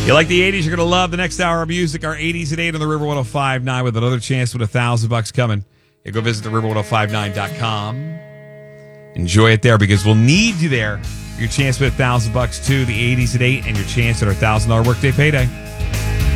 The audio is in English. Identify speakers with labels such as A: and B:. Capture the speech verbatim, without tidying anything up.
A: You like the eighties, you're going to love the next hour of music. Our eighties at eight on the River ten fifty-nine with another chance with a thousand bucks coming. You go visit the river ten fifty-nine dot com. Enjoy it there because we'll need you there. Your chance with a thousand bucks too. The eighties at eight and your chance at our thousand dollar workday payday.